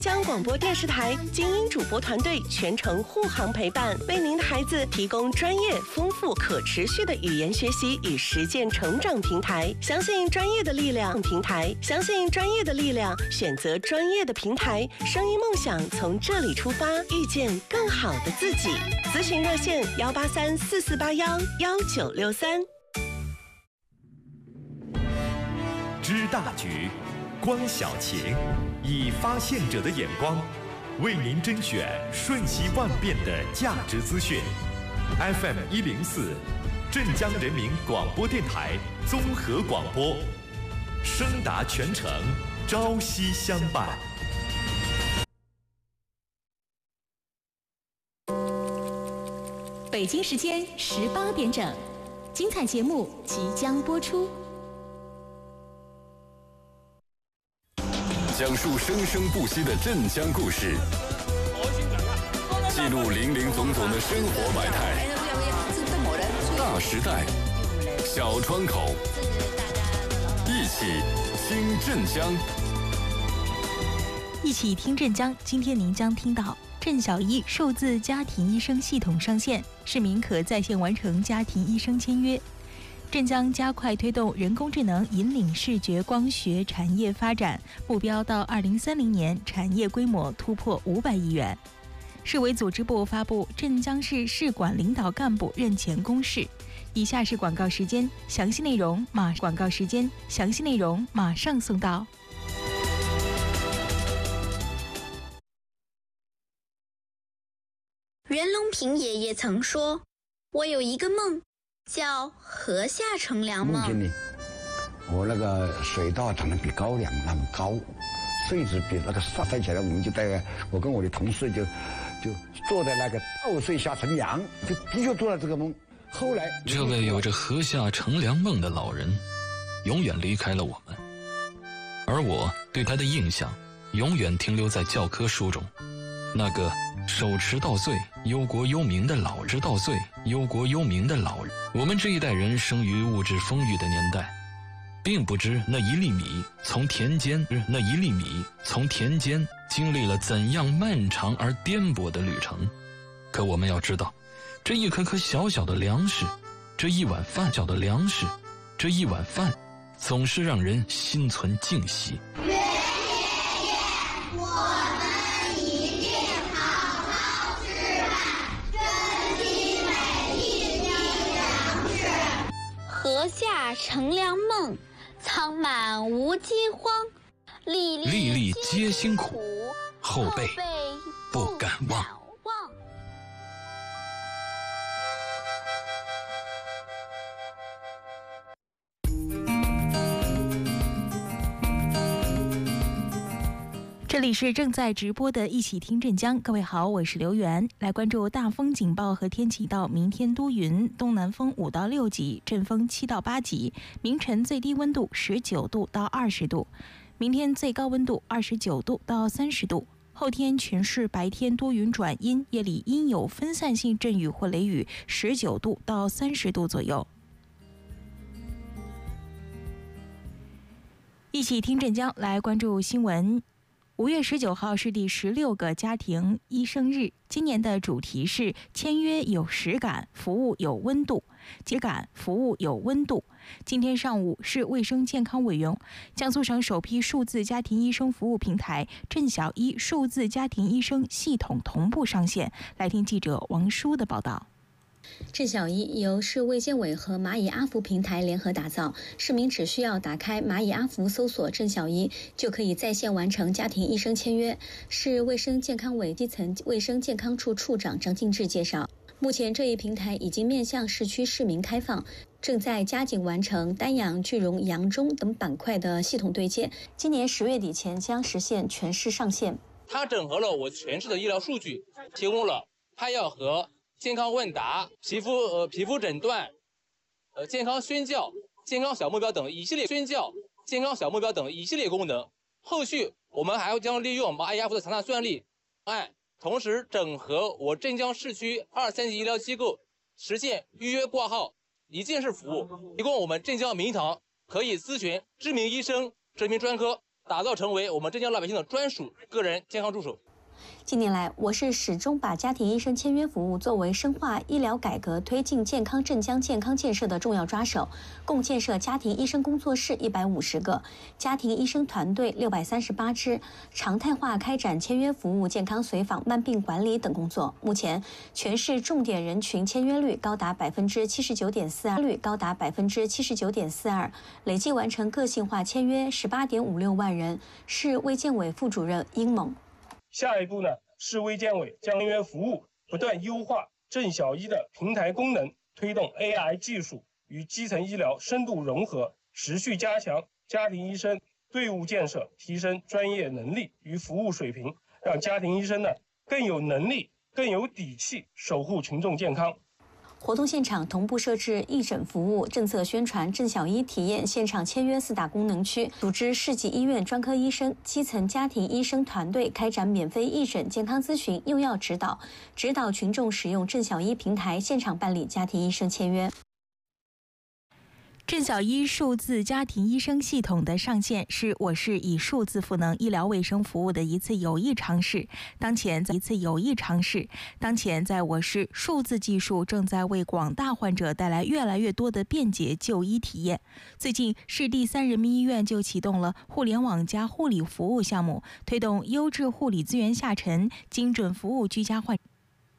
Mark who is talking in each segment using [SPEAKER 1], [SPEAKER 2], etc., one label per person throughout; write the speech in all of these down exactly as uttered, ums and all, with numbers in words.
[SPEAKER 1] 江广播电视台精英主播团队全程护航陪伴，为您的孩子提供专业、丰富、可持续的语言学习与实践成长平台。相信专业的力量，平台相信专业的力量，选择专业的平台，声音梦想从这里出发，遇见更好的自己。咨询热线：幺八三四四八幺幺九六三。
[SPEAKER 2] 知大局，观小情，以发现者的眼光，为您甄选瞬息万变的价值资讯。F M 一零四，镇江人民广播电台综合广播，声达全城，朝夕相伴。
[SPEAKER 3] 北京时间十八点整，精彩节目即将播出。
[SPEAKER 4] 讲述生生不息的镇江故事，记录林林总总的生活百态。大时代，小窗口，一起听镇江。
[SPEAKER 5] 一起听镇江，今天您将听到镇小一数字家庭医生系统上线，市民可在线完成家庭医生签约。镇江加快推动人工智能引领视觉光学产业发展，目标到二零三零年产业规模突破五百亿元。市委组织部发布镇江市市管领导干部任前公示。以下是广告时间，详细内容马广告时间详细内容马上送到。
[SPEAKER 6] 袁隆平爷爷曾说：“我有一个梦。”叫河下乘凉梦。
[SPEAKER 7] 梦见呢，我那个水稻长得比高粱那么高，穗子比那个晒晒起来，我们就在我跟我的同事就就坐在那个稻穗下乘凉，就的确做了这个梦。后来，
[SPEAKER 8] 这位有着河下乘凉梦的老人，永远离开了我们，而我对他的印象永远停留在教科书中，那个手持稻穗忧国忧民的老人，稻穗忧国忧民的老人。我们这一代人生于物质丰裕的年代，并不知那一粒米从田间那一粒米从田间经历了怎样漫长而颠簸的旅程。可我们要知道，这一颗颗小小的粮食，这一碗饭小的粮食，这一碗饭，总是让人心存敬惜。
[SPEAKER 6] 河下乘凉梦，苍满无饥荒，粒
[SPEAKER 8] 粒粒皆辛苦，后辈不敢忘。
[SPEAKER 5] 这里是正在直播的一起听镇江，各位好，我是刘源，来关注大风警报和天气到明天多云，东南风五到六级，阵风七到八级，明晨最低温度十九度到二十度，明天最高温度二十九度到三十度。后天全市白天多云转阴，夜里阴有分散性阵雨或雷雨，十九度到三十度左右。一起听镇江，来关注新闻。五月十九号是第十六个家庭医生日，今年的主题是签约有实感，服务有温度。实感，服务有温度。今天上午，市卫生健康委员、江苏省首批数字家庭医生服务平台镇小一数字家庭医生系统同步上线。来听记者王舒的报道。
[SPEAKER 9] 镇小一由市卫健委和蚂蚁阿福平台联合打造，市民只需要打开蚂蚁阿福搜索镇小一，就可以在线完成家庭医生签约。市卫生健康委基层卫生健康处处长张敬志介绍，目前这一平台已经面向市区市民开放，正在加紧完成丹阳、句容、扬中等板块的系统对接，今年十月底前将实现全市上线。
[SPEAKER 10] 它整合了我全市的医疗数据，提供了拍药盒、健康问答、皮肤呃皮肤诊断、呃健康宣教、健康小目标等一系列宣教、健康小目标等一系列功能。后续我们还将利用蚂蚁阿福的强大算力，按同时整合我镇江市区二三级医疗机构，实现预约挂号一站式服务，提供我们镇江名堂可以咨询知名医生、知名专科， 打造成为我们镇江老百姓的专属个人健康助手。
[SPEAKER 9] 近年来，我市始终把家庭医生签约服务作为深化医疗改革、推进健康镇江健康建设的重要抓手，共建设家庭医生工作室一百五十个，家庭医生团队六百三十八支，常态化开展签约服务、健康随访、慢病管理等工作。目前，全市重点人群签约率高达百分之七十九点四二，率高达百分之七十九点四二，累计完成个性化签约十八点五六万人。市卫健委副主任殷猛。
[SPEAKER 11] 下一步呢，市卫健委将签约服务不断优化镇小医的平台功能，推动 A I 技术与基层医疗深度融合，持续加强家庭医生队伍建设，提升专业能力与服务水平，让家庭医生呢更有能力、更有底气守护群众健康。
[SPEAKER 9] 活动现场同步设置义诊服务、政策宣传、镇小医体验、现场签约四大功能区，组织市级医院专科医生、基层家庭医生团队开展免费义诊、健康咨询、用药指导，指导群众使用镇小医平台现场办理家庭医生签约。
[SPEAKER 5] 镇小医数字家庭医生系统的上线是我市以数字赋能医疗卫生服务的一次有益尝试。当前在一次有益尝试，当前在我市数字技术正在为广大患者带来越来越多的便捷就医体验。最近，市第三人民医院就启动了互联网加护理服务项目，推动优质护理资源下沉、精准服务居家患者。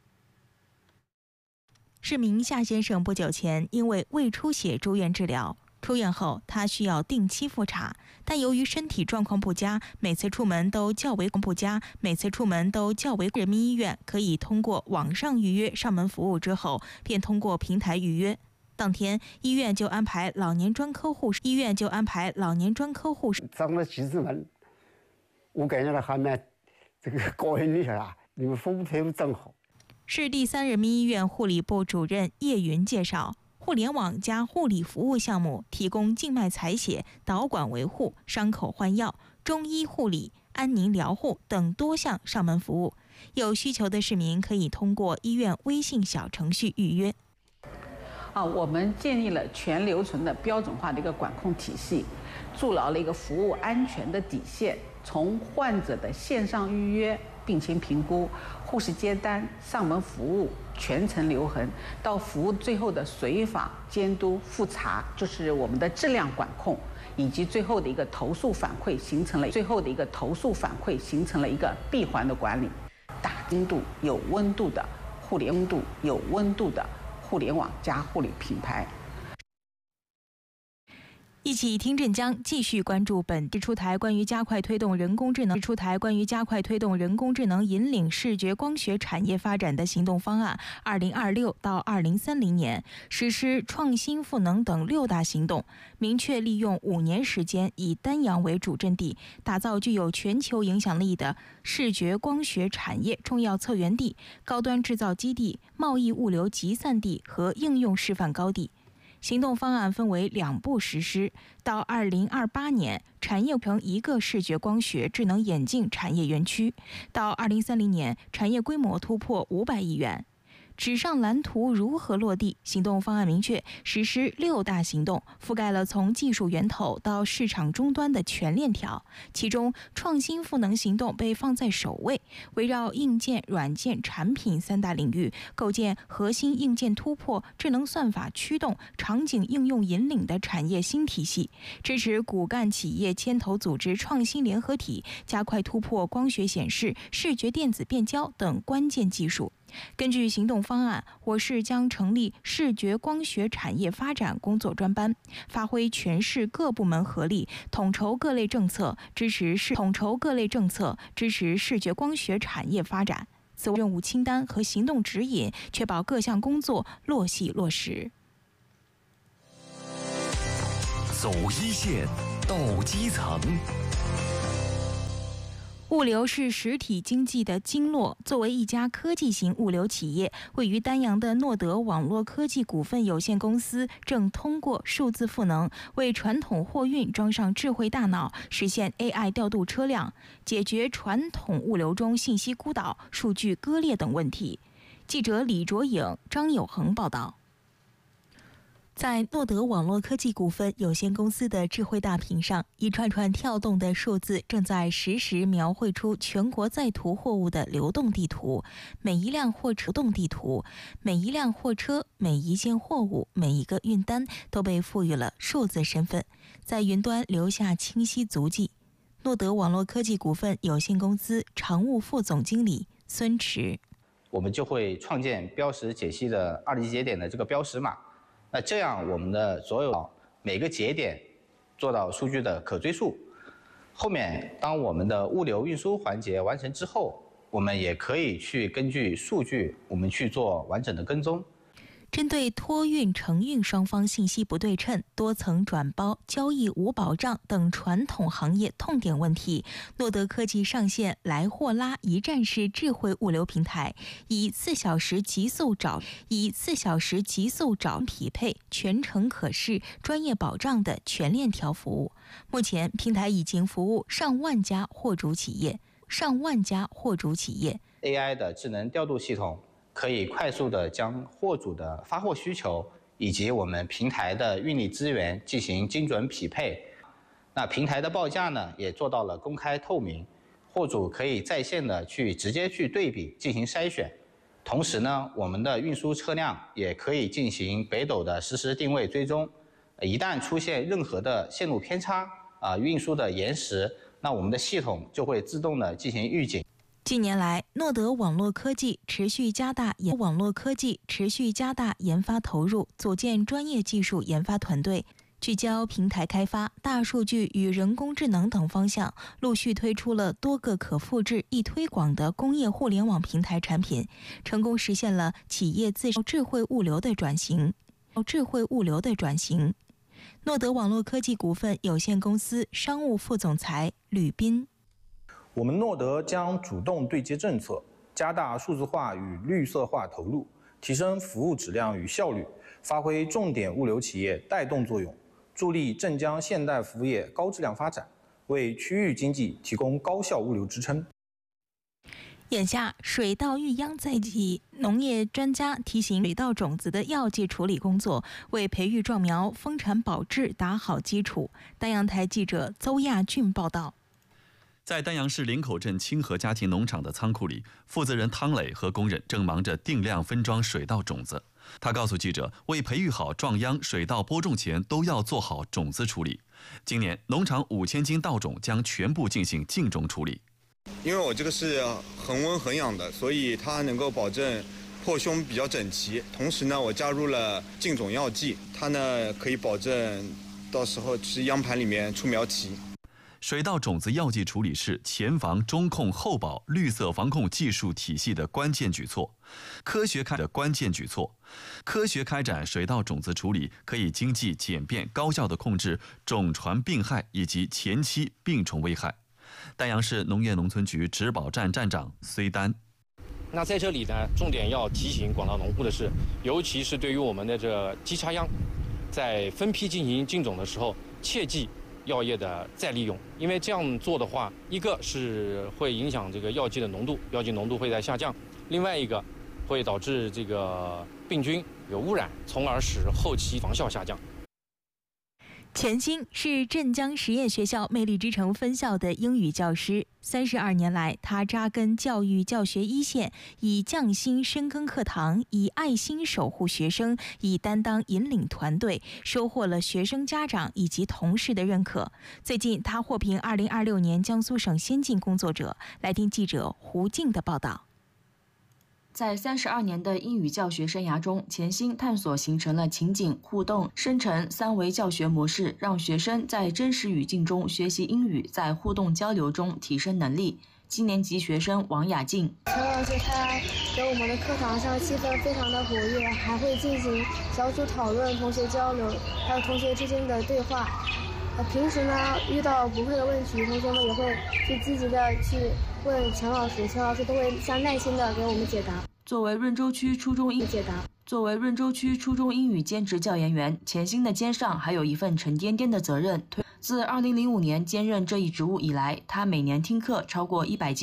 [SPEAKER 5] 市民夏先生不久前因为胃出血住院治疗，出院后他需要定期复查，但由于身体状况不佳，每次出门都较为不佳，每次出门都较为人民医院可以通过网上预约上门服务之后，便通过平台预约。当天，医院就安排老年专科护士，医院就安排老年专科护士。
[SPEAKER 12] 长了几十万，我感觉到还蛮这个高兴一下啊！你们服务态度真好。
[SPEAKER 5] 市第三人民医院护理部主任叶云介绍，互联网加护理服务项目提供静脉采血、导管维护、伤口换药、中医护理、安宁疗护等多项上门服务。有需求的市民可以通过医院微信小程序预约。
[SPEAKER 13] 啊，我们建立了全流程的标准化的一个管控体系，筑牢了一个服务安全的底线。从患者的线上预约、病情评估、护士接单、上门服务全程留痕，到服务最后的随访、监督、复查，就是我们的质量管控，以及最后的一个投诉反馈，形成了最后的一个投诉反馈形成了一个闭环的管理。大精度、有温度的互联度、有温度的互联网加护理品牌。
[SPEAKER 5] 一起听镇江，继续关注本地出台关于加快推动人工智能出台关于加快推动人工智能引领视觉光学产业发展的行动方案，二零二六到二零三零年实施创新赋能等六大行动，明确利用五年时间，以丹阳为主阵地，打造具有全球影响力的视觉光学产业重要策源地、高端制造基地、贸易物流集散地和应用示范高地。行动方案分为两步实施，到二零二八年，产业成一个视觉光学智能眼镜产业园区；到二零三零年，产业规模突破五百亿元。纸上蓝图如何落地？行动方案明确实施六大行动，覆盖了从技术源头到市场终端的全链条。其中，创新赋能行动被放在首位，围绕硬件、软件、产品三大领域，构建核心硬件突破、智能算法驱动、场景应用引领的产业新体系，支持骨干企业牵头组织创新联合体，加快突破光学显示、视觉电子变焦等关键技术。根据行动方案，我市将成立视觉光学产业发展工作专班，发挥全市各部门合力，统筹各类政策，支持视统筹各类政策，支持视觉光学产业发展。此外，任务清单和行动指引，确保各项工作落细落实。
[SPEAKER 2] 走一线，到基层。
[SPEAKER 5] 物流是实体经济的经络。作为一家科技型物流企业，位于丹阳的诺德网络科技股份有限公司正通过数字赋能，为传统货运装上智慧大脑，实现 A I 调度车辆，解决传统物流中信息孤岛、数据割裂等问题。记者李卓颖、张有恒报道。 在诺德网络科技股份有限公司的智慧大屏上，一串串跳动的数字正在实时描绘出全国在途货物的流动地图。每一辆货车动地图，每一辆货车，每一件货物，每一个运单都被赋予了数字身份，在云端留下清晰足迹。诺德网络科技股份有限公司常务副总经理孙驰，
[SPEAKER 14] 我们就会创建标识解析的二级节点的这个标识码。那这样，我们的所有每个节点做到数据的可追溯。后面，当我们的物流运输环节完成之后，我们也可以去根据数据，我们去做完整的跟踪。
[SPEAKER 5] 针对托运、承运双方信息不对称、多层转包、交易无保障等传统行业痛点问题，诺德科技上线来货拉一站式智慧物流平台，以四小时极速找以四小时极速找匹配、全程可视、专业保障的全链条服务。目前，平台已经服务上万家货主企业，上万家货主企业。
[SPEAKER 14] A I 的智能调度系统可以快速地将货主的发货需求以及我们平台的运力资源进行精准匹配。那平台的报价呢，也做到了公开透明，货主可以在线的去直接去对比进行筛选。同时呢，我们的运输车辆也可以进行北斗的实时定位追踪。一旦出现任何的线路偏差啊、呃，运输的延时，那我们的系统就会自动的进行预警。
[SPEAKER 5] 近年来，诺德网络科技持续加大研网络科技持续加大研发投入，组建专业技术研发团队，聚焦平台开发、大数据与人工智能等方向，陆续推出了多个可复制、易推广的工业互联网平台产品，成功实现了企业自智慧物流的转型。智慧物流的转型。诺德网络科技股份有限公司商务副总裁吕斌。
[SPEAKER 15] 我们诺德将主动对接政策，加大数字化与绿色化投入，提升服务质量与效率，发挥重点物流企业带动作用，助力镇江现代服务业高质量发展，为区域经济提供高效物流支撑。
[SPEAKER 5] 眼下水稻育秧在即，农业专家提醒水稻种子的药剂处理工作为培育壮苗、丰产保质打好基础。丹阳台记者邹亚俊报道。
[SPEAKER 16] 在丹阳市林口镇清河家庭农场的仓库里，负责人汤磊和工人正忙着定量分装水稻种子。他告诉记者，为培育好壮秧，水稻播种前都要做好种子处理。今年农场五千斤稻种将全部进行浸种处理。
[SPEAKER 17] 因为我这个是恒温恒养的，所以它能够保证破胸比较整齐。同时呢，我加入了浸种药剂，它呢可以保证到时候是秧盘里面出苗齐。
[SPEAKER 16] 水稻种子药剂处理是前防、中控、后保绿色防控技术体系的关键举措，科学开的关键举措。科学开展水稻种子处理，可以经济、简便、高效地控制种传病害以及前期病虫危害。丹阳市农业农村局植保站站长崔丹。
[SPEAKER 18] 那在这里呢，重点要提醒广大农户的是，尤其是对于我们的这机插秧，在分批进行浸种的时候，切记药液的再利用，因为这样做的话，一个是会影响这个药剂的浓度，药剂浓度会在下降；另外一个会导致这个病菌有污染，从而使后期防效下降。
[SPEAKER 5] 钱鑫是镇江实验学校魅力之城分校的英语教师，三十二年来，他扎根教育教学一线，以匠心深耕课堂，以爱心守护学生，以担当引领团队，收获了学生家长以及同事的认可。最近，他获评二零二六年江苏省先进工作者。来听记者胡静的报道。
[SPEAKER 19] 在三十二年的英语教学生涯中，钱鑫探索形成了情景、互动、生成三维教学模式，让学生在真实语境中学习英语，在互动交流中提升能力。七年级学生王雅静，
[SPEAKER 20] 陈老师他给我们的课堂上气氛非常的活跃，还会进行小组讨论、同学交流，还有同学之间的对话。平时呢，遇到不会的问题，同学们也会去积极的去问陈老师，陈老师都会相耐心的给我们解答。
[SPEAKER 19] 作为润州区初中英
[SPEAKER 20] 解答，
[SPEAKER 19] 作为润州区初中英语兼职教研员，钱鑫的肩上还有一份沉甸甸的责任。自二零零五年兼任这一职务以来，他每年听课超过一百节，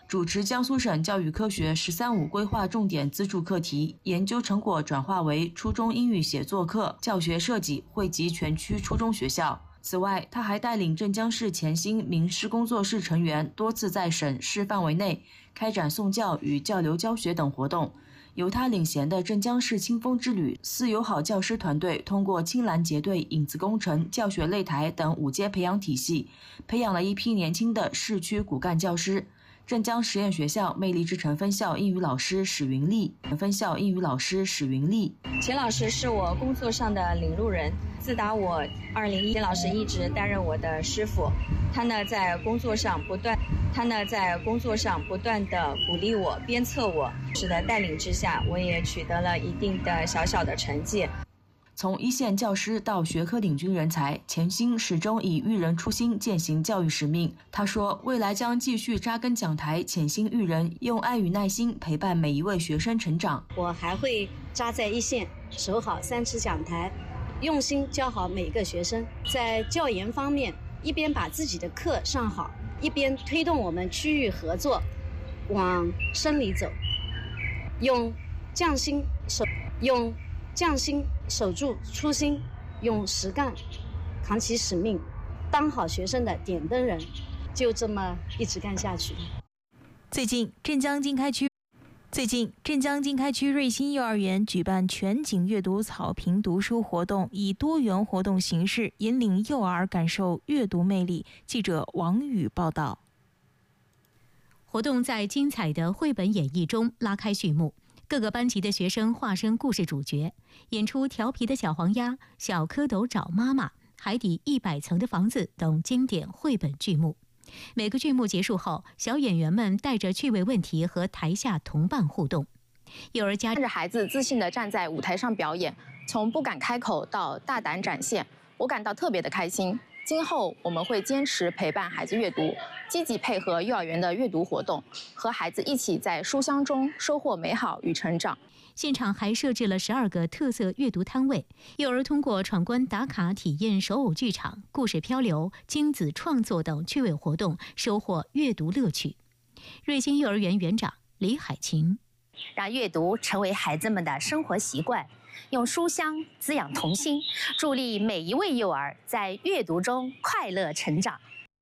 [SPEAKER 19] 主持江苏省教育科学“十三五”规划重点资助课题，研究成果转化为初中英语写作课教学设计，惠及全区初中学校。此外，他还带领镇江市潜心名师工作室成员多次在省市范围内开展送教与教留教学等活动。由他领衔的镇江市清风之旅四友好教师团队，通过青蓝结对、影子工程、教学擂台等五阶培养体系，培养了一批年轻的市区骨干教师。镇江实验学校魅力之城分校英语老师史云丽，分校英语老师史云丽。
[SPEAKER 21] 钱老师是我工作上的领路人，自打我二零一，钱老师一直担任我的师傅。他呢在工作上不断，他呢在工作上不断的鼓励我、鞭策我，是的带领之下，我也取得了一定的小小的成绩。
[SPEAKER 19] 从一线教师到学科领军人才，钱鑫始终以育人初心践行教育使命。他说，未来将继续扎根讲台，潜心育人，用爱与耐心陪伴每一位学生成长。
[SPEAKER 22] 我还会扎在一线，守好三尺讲台，用心教好每个学生。在教研方面，一边把自己的课上好，一边推动我们区域合作往深里走，用匠心守用匠心守住初心，用实干扛起使命，当好学生的点灯人，就这么一直干下去。
[SPEAKER 5] 最近，镇江经开区最近镇江经开区瑞新幼儿园举办全景阅读草坪读书活动，以多元活动形式引领幼儿感受阅读魅力。记者王宇报道。
[SPEAKER 3] 活动在精彩的绘本演绎中拉开序幕。各个班级的学生化身故事主角，演出调皮的小黄鸭、小蝌蚪找妈妈、海底一百层的房子等经典绘本剧目。每个剧目结束后，小演员们带着趣味问题和台下同伴互动。幼儿家
[SPEAKER 23] 看着孩子自信地站在舞台上表演，从不敢开口到大胆展现，我感到特别的开心。今后我们会坚持陪伴孩子阅读，积极配合幼儿园的阅读活动，和孩子一起在书香中收获美好与成长。
[SPEAKER 3] 现场还设置了十二个特色阅读摊位，幼儿通过闯关打卡、体验手偶剧场、故事漂流、亲子创作等趣味活动，收获阅读乐趣。瑞金幼儿园园长李海琴，
[SPEAKER 24] 让阅读成为孩子们的生活习惯。用书香滋养童心，助力每一位幼儿在阅读中快乐成长。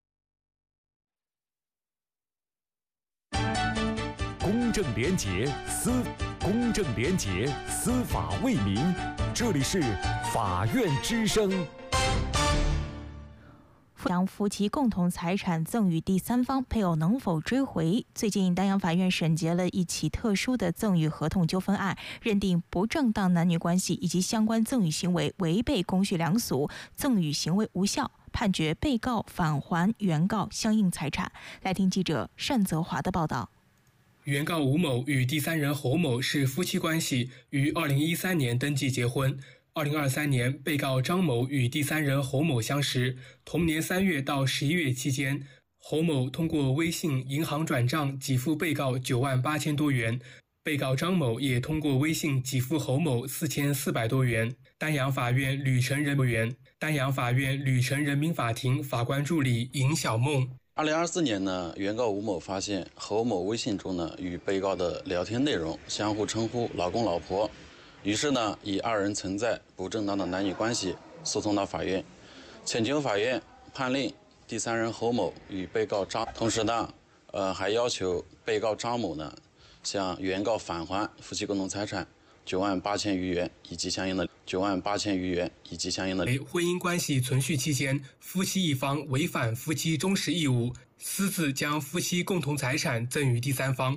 [SPEAKER 2] 公正廉洁司，公正廉洁司法为民。这里是法院之声。
[SPEAKER 5] 将夫妻共同财产赠与第三方，配偶能否追回？最近，丹阳法院审结了一起特殊的赠与合同纠纷案，认定不正当男女关系以及相关赠与行为违背公序良俗，赠与行为无效，判决被告返还原告相应财产。来听记者单泽华的报道。
[SPEAKER 25] 原告吴某与第三人侯某是夫妻关系，于二零一三年登记结婚。二零二三年，被告张某与第三人侯某相识，同年三月到十一月期间，侯某通过微信银行转账给付被告九万八千多元，被告张某也通过微信给付侯某四千四百多元。丹阳法院吕城人员，丹阳法院吕城人民法庭法官助理尹小梦。
[SPEAKER 26] 二零二四年呢，原告吴某发现侯某微信中呢与被告的聊天内容相互称呼老公老婆。于是呢，以二人存在不正当的男女关系，诉讼到法院，请求法院判令第三人侯某与被告张，同时呢，呃，还要求被告张某呢，向原告返还夫妻共同财产九万八千余元以及相应的九万八千余元以及相应的。
[SPEAKER 25] 婚姻关系存续期间，夫妻一方违反夫妻忠实义务，私自将夫妻共同财产赠与第三方。